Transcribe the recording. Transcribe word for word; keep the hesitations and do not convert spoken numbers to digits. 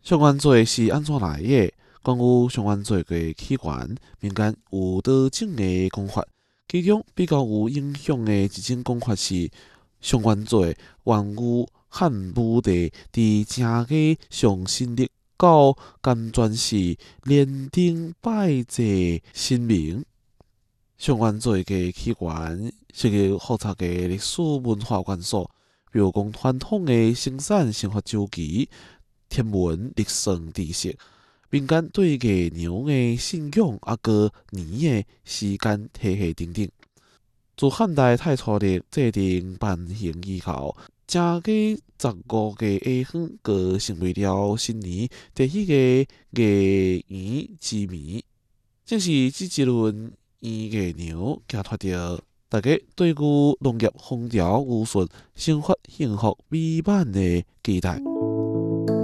上元节是安怎来的？关于上元节的起源，民间有多种的讲法。其中比较有影响的一种讲法是，上元节源于汉武帝伫正月上新历到甘泉寺炼丁拜祭神明。上元节的起源是个复杂的历史文化元素，比如讲传统的生产生活周期、天文历算知识、民间对月娘的信仰，啊个年的时间体系等等。自汉代太初历制定办行以后，正月十五个下昏，个成为了新年第一个月圆之暝，正是这一轮圆月娘寄托着大家对于农业风调雨顺、生活幸福美满的期待。